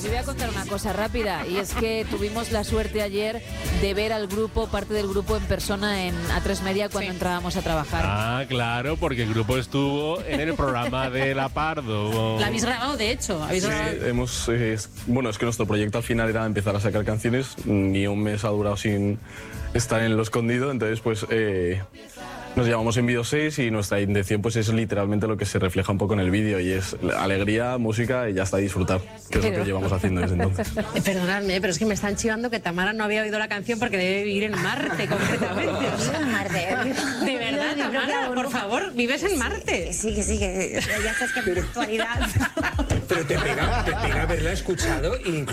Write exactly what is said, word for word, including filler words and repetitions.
Os voy a contar una cosa rápida, y es que tuvimos la suerte ayer de ver al grupo, parte del grupo en persona en A tres Media cuando sí. entrábamos a trabajar. Ah, claro, porque el grupo estuvo en el programa de La Pardo. La habéis grabado, de hecho. ¿Habéis sí, grabado? hemos, eh, bueno, es que nuestro proyecto al final era empezar a sacar canciones, ni un mes ha durado sin estar en lo escondido, entonces pues eh, nos llamamos en Vídeo seis y nuestra intención pues es literalmente lo que se refleja un poco en el vídeo y es alegría, música y ya está, disfrutar, que es lo que llevamos haciendo desde entonces. Eh, perdonadme, pero es que me están chivando que Tamara no había oído la canción porque debe vivir en Marte, concretamente. O sea, en Marte. De verdad, Tamara, por favor, vives en Marte. Sí, que sí, que ya sabes que en la actualidad. Pero te pega, te pega haberla escuchado y